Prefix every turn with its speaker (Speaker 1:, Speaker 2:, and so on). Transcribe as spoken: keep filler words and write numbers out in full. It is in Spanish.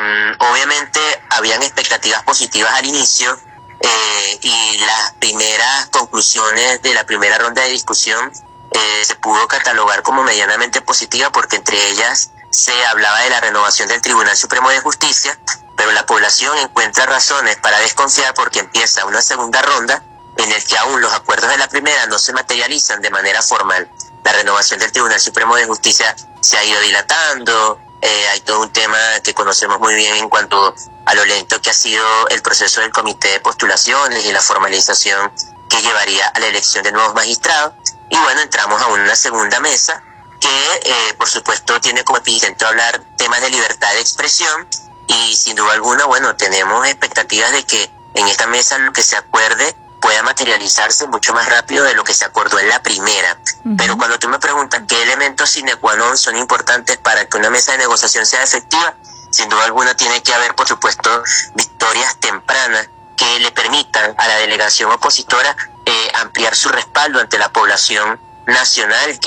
Speaker 1: Eh, obviamente habían expectativas positivas al inicio, eh, y las primeras conclusiones de la primera ronda de discusión eh, se pudo catalogar como medianamente positiva, porque entre ellas se hablaba de la renovación del Tribunal Supremo de Justicia, pero la población encuentra razones para desconfiar porque empieza una segunda ronda en el que aún los acuerdos de la primera no se materializan de manera formal. La renovación del Tribunal Supremo de Justicia se ha ido dilatando, eh, hay todo un tema que conocemos muy bien en cuanto a lo lento que ha sido el proceso del comité de postulaciones y la formalización que llevaría a la elección de nuevos magistrados. Y bueno, entramos a una segunda mesa que, eh, por supuesto, tiene como epicentro hablar temas de libertad de expresión, y sin duda alguna, bueno, tenemos expectativas de que en esta mesa lo que se acuerde pueda materializarse mucho más rápido de lo que se acordó en la primera. Uh-huh. Pero cuando tú me preguntas qué elementos sine qua non son importantes para que una mesa de negociación sea efectiva, sin duda alguna tiene que haber, por supuesto, victorias tempranas que le permitan a la delegación opositora eh, ampliar su respaldo ante la población nacional, que